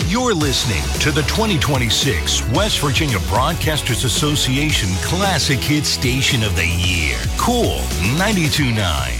You're listening to the 2026 West Virginia Broadcasters Association Classic Hit Station of the Year. Cool 92.9.